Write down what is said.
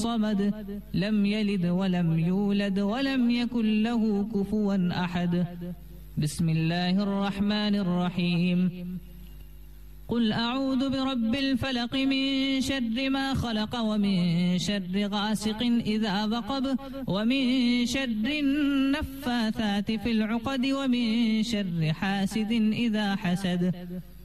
الصمد لم يلد ولم يولد ولم يكن له كفوا أحد. بسم الله الرحمن الرحيم. قل أعوذ برب الفلق من شر ما خلق ومن شر غاسق إذا وقب ومن شر النفاثات في العقد ومن شر حاسد إذا حسد.